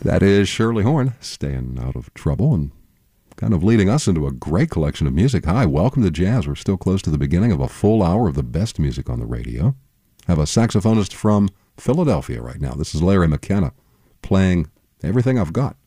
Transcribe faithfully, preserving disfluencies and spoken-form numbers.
That is Shirley Horn, staying out of trouble and kind of leading us into a great collection of music. Hi, welcome to Jazz. We're still close to the beginning of a full hour of the best music on the radio. I have a saxophonist from Philadelphia right now. This is Larry McKenna playing Everything I've Got.